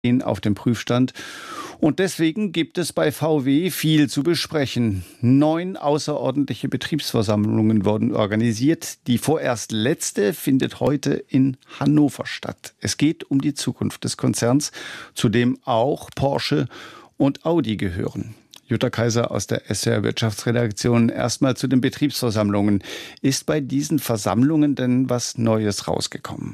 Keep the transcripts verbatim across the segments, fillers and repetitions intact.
auf dem Prüfstand. Und deswegen gibt es bei V W viel zu besprechen. Neun außerordentliche Betriebsversammlungen wurden organisiert. Die vorerst letzte findet heute in Hannover statt. Es geht um die Zukunft des Konzerns, zu dem auch Porsche und Audi gehören. Jutta Kaiser aus der S W R Wirtschaftsredaktion. Erstmal zu den Betriebsversammlungen. Ist bei diesen Versammlungen denn was Neues rausgekommen?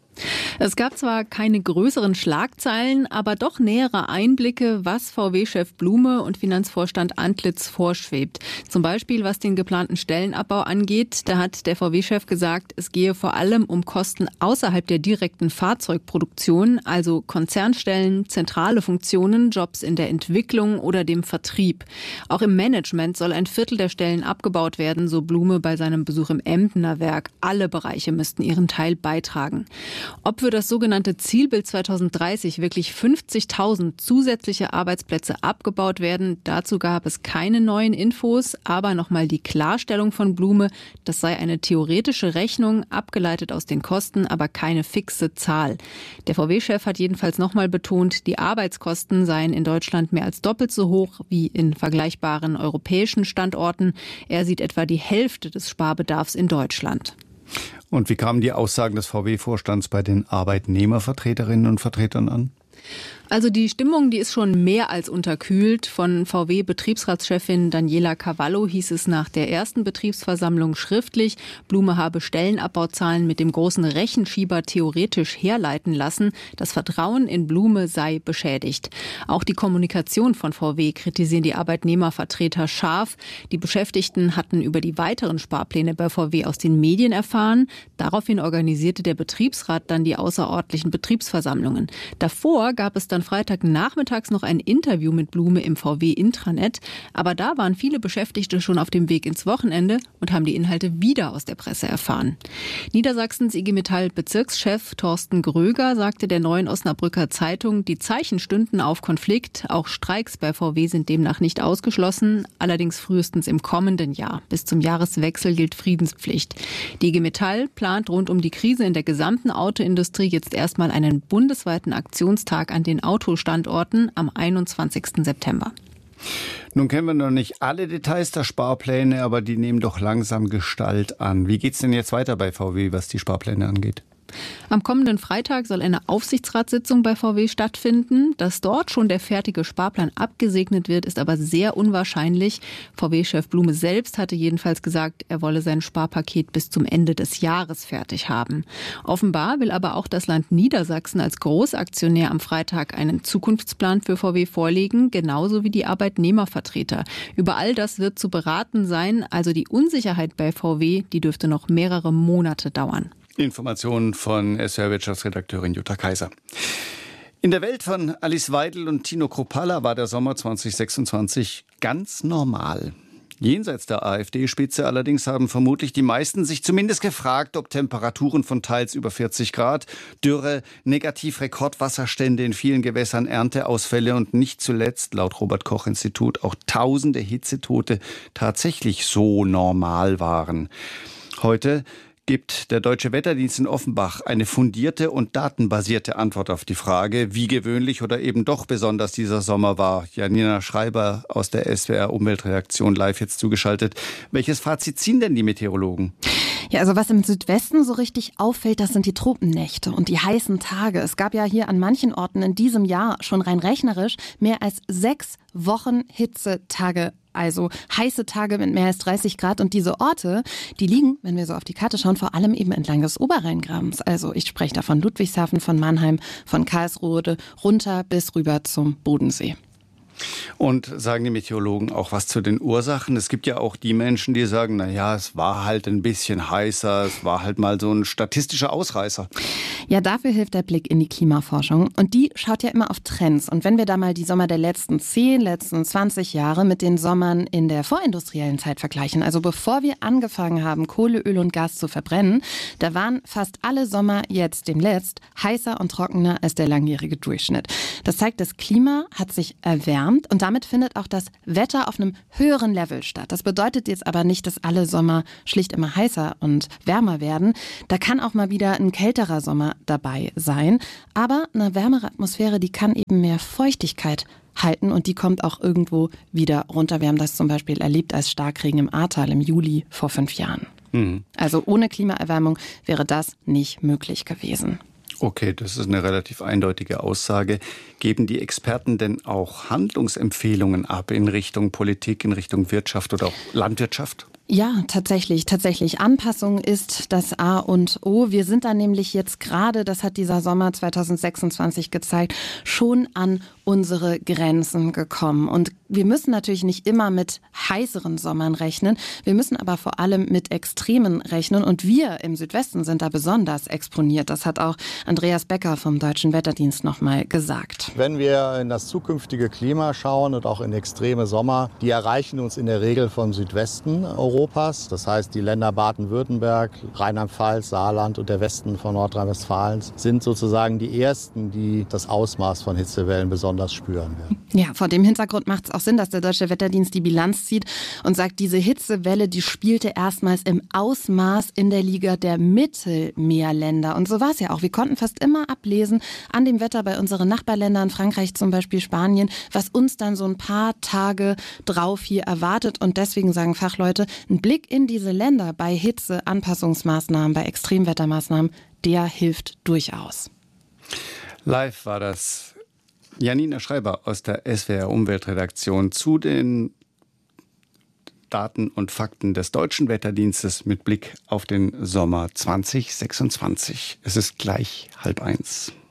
Es gab zwar keine größeren Schlagzeilen, aber doch nähere Einblicke, was V W-Chef Blume und Finanzvorstand Antlitz vorschwebt. Zum Beispiel, was den geplanten Stellenabbau angeht. Da hat der V W-Chef gesagt, es gehe vor allem um Kosten außerhalb der direkten Fahrzeugproduktion, also Konzernstellen, zentrale Funktionen, Jobs in der Entwicklung oder dem Vertrieb. Auch im Management soll ein Viertel der Stellen abgebaut werden, so Blume bei seinem Besuch im Emdener Werk. Alle Bereiche müssten ihren Teil beitragen. Ob für das sogenannte Zielbild zweitausenddreißig wirklich fünfzigtausend zusätzliche Arbeitsplätze abgebaut werden, dazu gab es keine neuen Infos, aber nochmal die Klarstellung von Blume, das sei eine theoretische Rechnung, abgeleitet aus den Kosten, aber keine fixe Zahl. Der V W-Chef hat jedenfalls nochmal betont, die Arbeitskosten seien in Deutschland mehr als doppelt so hoch wie in vergleichbaren europäischen Standorten. Er sieht etwa die Hälfte des Sparbedarfs in Deutschland. Und wie kamen die Aussagen des V W-Vorstands bei den Arbeitnehmervertreterinnen und Vertretern an? Also die Stimmung, die ist schon mehr als unterkühlt. Von V W-Betriebsratschefin Daniela Cavallo hieß es nach der ersten Betriebsversammlung schriftlich, Blume habe Stellenabbauzahlen mit dem großen Rechenschieber theoretisch herleiten lassen. Das Vertrauen in Blume sei beschädigt. Auch die Kommunikation von V W kritisieren die Arbeitnehmervertreter scharf. Die Beschäftigten hatten über die weiteren Sparpläne bei V W aus den Medien erfahren. Daraufhin organisierte der Betriebsrat dann die außerordentlichen Betriebsversammlungen. Davor gab es dann Freitagnachmittags noch ein Interview mit Blume im V W-Intranet. Aber da waren viele Beschäftigte schon auf dem Weg ins Wochenende und haben die Inhalte wieder aus der Presse erfahren. Niedersachsens I G Metall-Bezirkschef Thorsten Gröger sagte der Neuen Osnabrücker Zeitung, die Zeichen stünden auf Konflikt. Auch Streiks bei V W sind demnach nicht ausgeschlossen, allerdings frühestens im kommenden Jahr. Bis zum Jahreswechsel gilt Friedenspflicht. Die I G Metall plant rund um die Krise in der gesamten Autoindustrie jetzt erstmal einen bundesweiten Aktionstag an den Autostandorten am einundzwanzigsten September. Nun kennen wir noch nicht alle Details der Sparpläne, aber die nehmen doch langsam Gestalt an. Wie geht's denn jetzt weiter bei V W, was die Sparpläne angeht? Am kommenden Freitag soll eine Aufsichtsratssitzung bei V W stattfinden. Dass dort schon der fertige Sparplan abgesegnet wird, ist aber sehr unwahrscheinlich. V W-Chef Blume selbst hatte jedenfalls gesagt, er wolle sein Sparpaket bis zum Ende des Jahres fertig haben. Offenbar will aber auch das Land Niedersachsen als Großaktionär am Freitag einen Zukunftsplan für V W vorlegen, genauso wie die Arbeitnehmervertreter. Über all das wird zu beraten sein, also die Unsicherheit bei V W, die dürfte noch mehrere Monate dauern. Informationen von S W R-Wirtschaftsredakteurin Jutta Kaiser. In der Welt von Alice Weidel und Tino Kruppalla war der Sommer zweitausendsechsundzwanzig ganz normal. Jenseits der AfD-Spitze allerdings haben vermutlich die meisten sich zumindest gefragt, ob Temperaturen von teils über vierzig Grad, Dürre, Negativrekordwasserstände in vielen Gewässern, Ernteausfälle und nicht zuletzt, laut Robert-Koch-Institut, auch tausende Hitzetote tatsächlich so normal waren. Heute gibt der Deutsche Wetterdienst in Offenbach eine fundierte und datenbasierte Antwort auf die Frage, wie gewöhnlich oder eben doch besonders dieser Sommer war. Janina Schreiber aus der S W R Umweltredaktion live jetzt zugeschaltet. Welches Fazit ziehen denn die Meteorologen? Ja, also was im Südwesten so richtig auffällt, das sind die Tropennächte und die heißen Tage. Es gab ja hier an manchen Orten in diesem Jahr schon rein rechnerisch mehr als sechs Wochen Hitzetage. Also heiße Tage mit mehr als dreißig Grad. Und diese Orte, die liegen, wenn wir so auf die Karte schauen, vor allem eben entlang des Oberrheingrabens. Also ich spreche da von Ludwigshafen, von Mannheim, von Karlsruhe, runter bis rüber zum Bodensee. Und sagen die Meteorologen auch was zu den Ursachen? Es gibt ja auch die Menschen, die sagen, na ja, es war halt ein bisschen heißer, es war halt mal so ein statistischer Ausreißer. Ja, dafür hilft der Blick in die Klimaforschung. Und die schaut ja immer auf Trends. Und wenn wir da mal die Sommer der letzten zehn, letzten zwanzig Jahre mit den Sommern in der vorindustriellen Zeit vergleichen, also bevor wir angefangen haben, Kohle, Öl und Gas zu verbrennen, da waren fast alle Sommer jetzt demnächst heißer und trockener als der langjährige Durchschnitt. Das zeigt, das Klima hat sich erwärmt und damit findet auch das Wetter auf einem höheren Level statt. Das bedeutet jetzt aber nicht, dass alle Sommer schlicht immer heißer und wärmer werden. Da kann auch mal wieder ein kälterer Sommer dabei sein. Aber eine wärmere Atmosphäre, die kann eben mehr Feuchtigkeit halten und die kommt auch irgendwo wieder runter. Wir haben das zum Beispiel erlebt als Starkregen im Ahrtal im Juli vor fünf Jahren. Mhm. Also ohne Klimaerwärmung wäre das nicht möglich gewesen. Okay, das ist eine relativ eindeutige Aussage. Geben die Experten denn auch Handlungsempfehlungen ab in Richtung Politik, in Richtung Wirtschaft oder auch Landwirtschaft? Ja, tatsächlich, tatsächlich. Anpassung ist das A und O. Wir sind da nämlich jetzt gerade, das hat dieser Sommer zwanzig sechsundzwanzig gezeigt, schon an unsere Grenzen gekommen. Und wir müssen natürlich nicht immer mit heißeren Sommern rechnen. Wir müssen aber vor allem mit Extremen rechnen. Und wir im Südwesten sind da besonders exponiert. Das hat auch Andreas Becker vom Deutschen Wetterdienst nochmal gesagt. Wenn wir in das zukünftige Klima schauen und auch in extreme Sommer, die erreichen uns in der Regel vom Südwesten Europas. Das heißt, die Länder Baden-Württemberg, Rheinland-Pfalz, Saarland und der Westen von Nordrhein-Westfalen sind sozusagen die ersten, die das Ausmaß von Hitzewellen besonders spüren werden. Ja, vor dem Hintergrund macht es auch Sinn, dass der Deutsche Wetterdienst die Bilanz zieht und sagt, diese Hitzewelle, die spielte erstmals im Ausmaß in der Liga der Mittelmeerländer. Und so war es ja auch. Wir konnten fast immer ablesen an dem Wetter bei unseren Nachbarländern, Frankreich zum Beispiel, Spanien, was uns dann so ein paar Tage drauf hier erwartet. Und deswegen sagen Fachleute, ein Blick in diese Länder bei Hitze, Anpassungsmaßnahmen, bei Extremwettermaßnahmen, der hilft durchaus. Live war das Janina Schreiber aus der S W R Umweltredaktion zu den Daten und Fakten des Deutschen Wetterdienstes mit Blick auf den Sommer zwanzig sechsundzwanzig. Es ist gleich halb eins.